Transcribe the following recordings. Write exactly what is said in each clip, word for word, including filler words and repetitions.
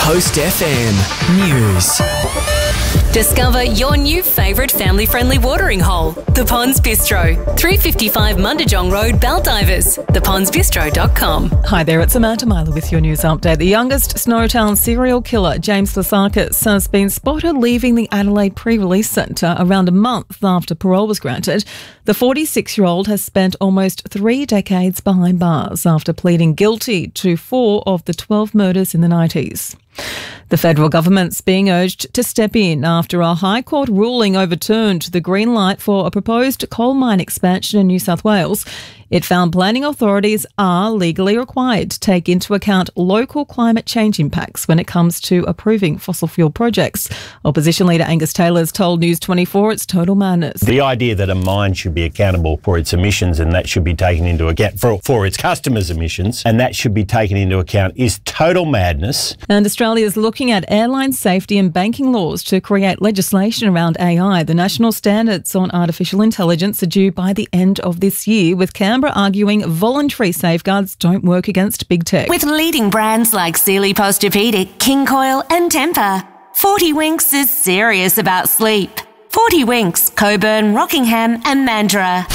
Coast F M News. Discover your new favourite family-friendly watering hole, The Ponds Bistro, three fifty-five Mundijong Road, Baldivis, the ponds bistro dot com. Hi there, it's Amanda Myler with your news update. The youngest Snowtown serial killer, James Lasakis, has been spotted leaving the Adelaide Pre-Release Centre around a month after parole was granted. The forty-six-year-old has spent almost three decades behind bars after pleading guilty to four of the twelve murders in the nineties. The federal government's being urged to step in after a High Court ruling overturned the green light for a proposed coal mine expansion in New South Wales. It found planning authorities are legally required to take into account local climate change impacts when it comes to approving fossil fuel projects. Opposition leader Angus Taylor has told News twenty-four it's total madness. The idea that a mine should be accountable for its emissions and that should be taken into account for, for its customers' emissions and that should be taken into account is total madness. And Australia is looking at airline safety and banking laws to create legislation around A I. The national standards on artificial intelligence are due by the end of this year, with Canberra arguing voluntary safeguards don't work against big tech. With leading brands like Sealy Posturepedic, King Coil and Tempur, forty Winks is serious about sleep. forty Winks, Coburn, Rockingham and Mandurah.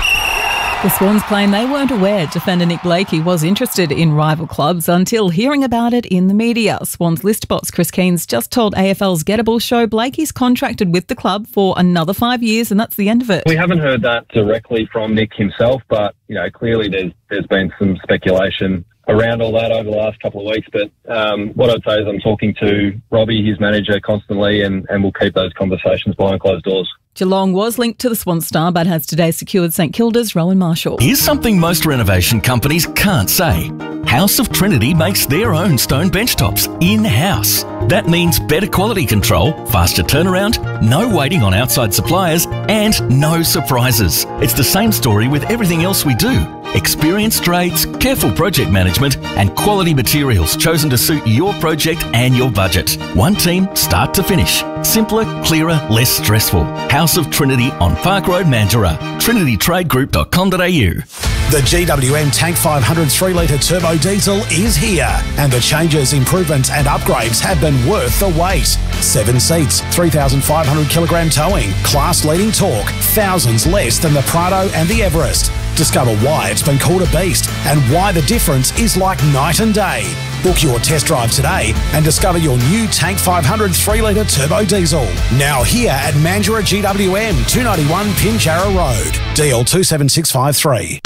The Swans claim they weren't aware defender Nick Blakey was interested in rival clubs until hearing about it in the media. Swans list boss Chris Keynes just told A F L's Gettable show Blakey's contracted with the club for another five years and that's the end of it. We haven't heard that directly from Nick himself, but you know, clearly there's there's been some speculation around all that over the last couple of weeks. But um, what I'd say is I'm talking to Robbie, his manager, constantly, and, and we'll keep those conversations behind closed doors. Geelong was linked to the Swan Star but has today secured St Kilda's Rowan Marshall. Here's something most renovation companies can't say. House of Trinity makes their own stone benchtops in-house. That means better quality control, faster turnaround, no waiting on outside suppliers and no surprises. It's the same story with everything else we do. Experienced trades, careful project management and quality materials chosen to suit your project and your budget. One team, start to finish. Simpler, clearer, less stressful. House of Trinity on Park Road, Mandurah. trinity trade group dot com dot a u. The G W M Tank five hundred three litre turbo diesel is here and the changes, improvements and upgrades have been worth the wait. Seven seats, three thousand five hundred kilogram towing, class-leading torque, thousands less than the Prado and the Everest. Discover why it's been called a beast and why the difference is like night and day. Book your test drive today and discover your new Tank five hundred three litre turbo diesel. Now here at Mandurah G W M, two ninety-one Pinjarra Road. D L two seven six five three.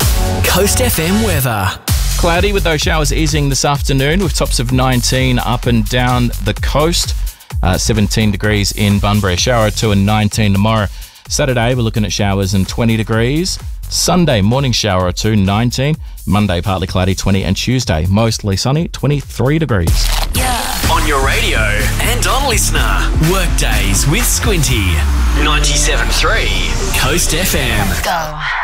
Coast F M weather. Cloudy with those showers easing this afternoon with tops of nineteen up and down the coast. Uh, seventeen degrees in Bunbury, shower or two and nineteen tomorrow. Saturday we're looking at showers and twenty degrees. Sunday morning shower or two, nineteen. Monday partly cloudy, twenty, and Tuesday mostly sunny, twenty-three degrees. Yeah. On your radio and on Listener. Workdays with Squinty. ninety-seven point three Coast F M. Let's go.